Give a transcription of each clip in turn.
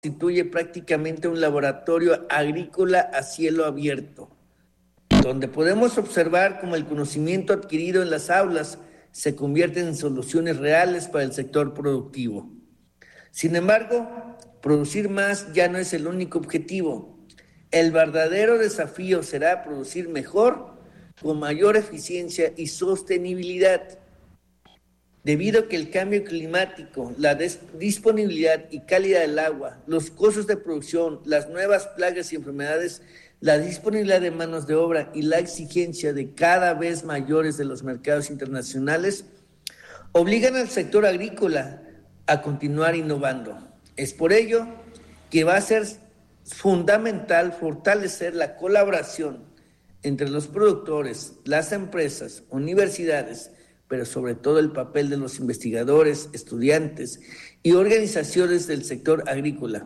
constituye prácticamente un laboratorio agrícola a cielo abierto, donde podemos observar cómo el conocimiento adquirido en las aulas se convierte en soluciones reales para el sector productivo. Sin embargo, producir más ya no es el único objetivo. El verdadero desafío será producir mejor, con mayor eficiencia y sostenibilidad. Debido a que el cambio climático, la disponibilidad y calidad del agua, los costos de producción, las nuevas plagas y enfermedades, la disponibilidad de manos de obra y la exigencia de cada vez mayores de los mercados internacionales obligan al sector agrícola a continuar innovando. Es por ello que va a ser fundamental fortalecer la colaboración entre los productores, las empresas, universidades, pero sobre todo el papel de los investigadores, estudiantes y organizaciones del sector agrícola.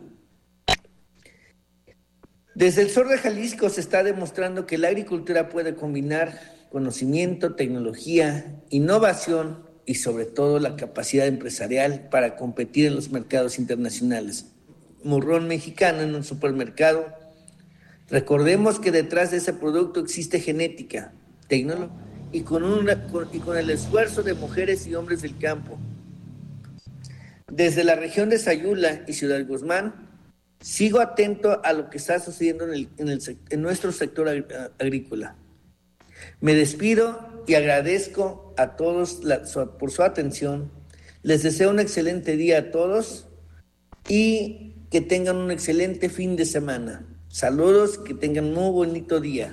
Desde el sur de Jalisco se está demostrando que la agricultura puede combinar conocimiento, tecnología, innovación y sobre todo la capacidad empresarial para competir en los mercados internacionales. Morrón mexicano en un supermercado. Recordemos que detrás de ese producto existe genética, tecnología y con el esfuerzo de mujeres y hombres del campo. Desde la región de Sayula y Ciudad Guzmán, sigo atento a lo que está sucediendo en nuestro sector agrícola. Me despido y agradezco a todos por su atención. Les deseo un excelente día a todos y que tengan un excelente fin de semana. Saludos, que tengan un muy bonito día.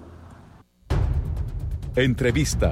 Entrevista.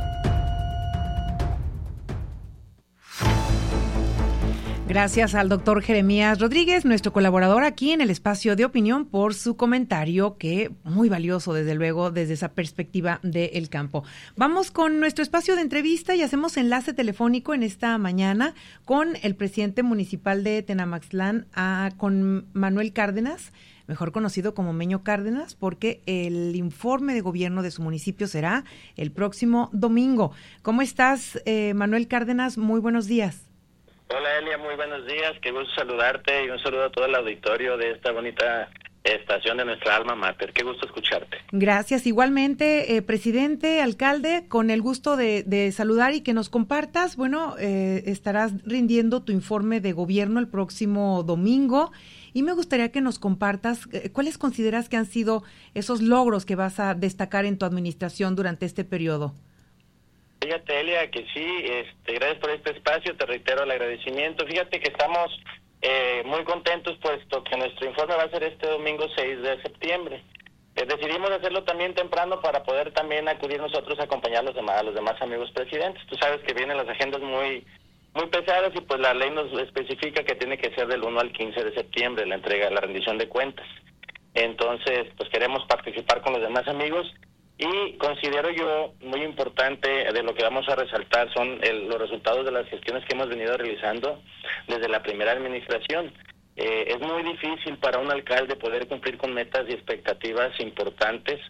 Gracias al doctor Jeremías Rodríguez, nuestro colaborador aquí en el espacio de opinión, por su comentario, que muy valioso, desde luego, desde esa perspectiva del campo. Vamos con nuestro espacio de entrevista y hacemos enlace telefónico en esta mañana con el presidente municipal de Tenamaxtlán, con Manuel Cárdenas, mejor conocido como Meño Cárdenas, porque el informe de gobierno de su municipio será el próximo domingo. ¿Cómo estás, Manuel Cárdenas? Muy buenos días. Hola Elia, muy buenos días, qué gusto saludarte y un saludo a todo el auditorio de esta bonita estación de nuestra alma mater, qué gusto escucharte. Gracias, igualmente, presidente, alcalde, con el gusto de saludar y que nos compartas, estarás rindiendo tu informe de gobierno el próximo domingo y me gustaría que nos compartas cuáles consideras que han sido esos logros que vas a destacar en tu administración durante este periodo. Fíjate, Elia, que sí, gracias por este espacio, te reitero el agradecimiento. Fíjate que estamos muy contentos puesto que nuestro informe va a ser este domingo 6 de septiembre. Decidimos hacerlo también temprano para poder también acudir nosotros a acompañar a los demás amigos presidentes. Tú sabes que vienen las agendas muy pesadas y pues la ley nos especifica que tiene que ser del 1 al 15 de septiembre la rendición de cuentas. Entonces, pues queremos participar con los demás amigos. Y considero yo muy importante de lo que vamos a resaltar son los resultados de las gestiones que hemos venido realizando desde la primera administración. Es muy difícil para un alcalde poder cumplir con metas y expectativas importantes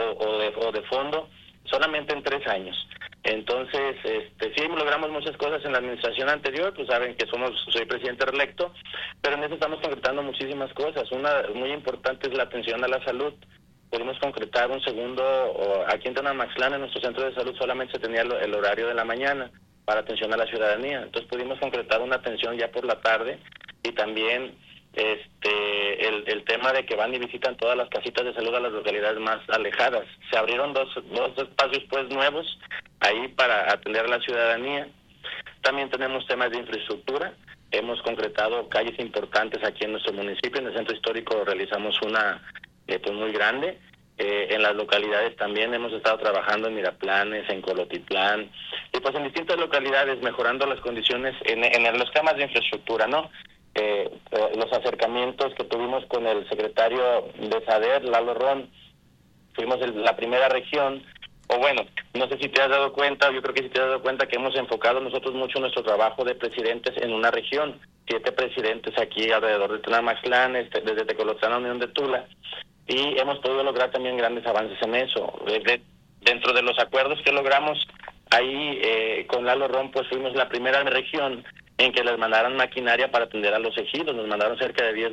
o de fondo solamente en 3 años. Entonces, sí logramos muchas cosas en la administración anterior, pues saben que soy presidente reelecto, pero en eso estamos concretando muchísimas cosas. Una muy importante es la atención a la salud. Pudimos concretar un segundo, aquí en Tenamaxtlán, en nuestro centro de salud, solamente se tenía el horario de la mañana para atención a la ciudadanía. Entonces pudimos concretar una atención ya por la tarde y también el tema de que van y visitan todas las casitas de salud a las localidades más alejadas. Se abrieron dos espacios pues nuevos ahí para atender a la ciudadanía. También tenemos temas de infraestructura. Hemos concretado calles importantes aquí en nuestro municipio. En el centro histórico realizamos una pues muy grande. En las localidades también hemos estado trabajando en Miraplanes, en Colotitlán, y pues en distintas localidades mejorando las condiciones en los temas de infraestructura, ¿no? Los acercamientos que tuvimos con el secretario de SADER, Lalo Ron, fuimos la primera región, no sé si te has dado cuenta, yo creo que sí te has dado cuenta que hemos enfocado nosotros mucho nuestro trabajo de presidentes en una región, 7 presidentes aquí alrededor de Tenamaxtlán, desde Tecolotlán a Unión de Tula, y hemos podido lograr también grandes avances en eso. Dentro de los acuerdos que logramos ahí con Lalo Ron, pues fuimos la primera región en que les mandaron maquinaria para atender a los ejidos, nos mandaron cerca de 10